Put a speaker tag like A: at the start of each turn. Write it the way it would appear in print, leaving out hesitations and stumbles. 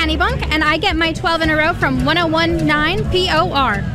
A: Kennybunk, and I get my 12 in a row from 1019 POR.